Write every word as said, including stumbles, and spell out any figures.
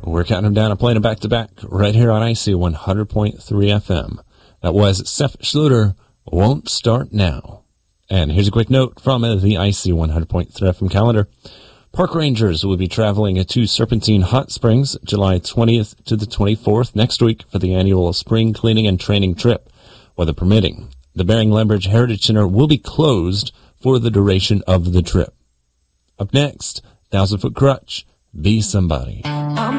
We're counting them down and playing them back to back right here on I C one hundred point three F M. That was Seth Schluter, Won't Start Now. And here's a quick note from the I C one hundred point three F M calendar. Park rangers will be traveling to Serpentine Hot Springs July twentieth to the twenty-fourth next week for the annual spring cleaning and training trip. Weather permitting, the Bering Lembridge Heritage Center will be closed for the duration of the trip. Up next, Thousand Foot Crutch, Be Somebody.